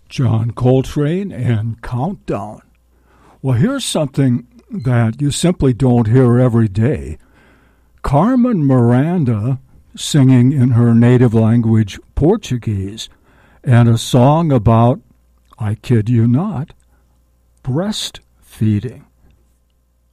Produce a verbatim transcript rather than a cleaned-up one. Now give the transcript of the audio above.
John Coltrane and Countdown. Well, here's something that you simply don't hear every day. Carmen Miranda singing in her native language, Portuguese, and a song about, I kid you not, breastfeeding.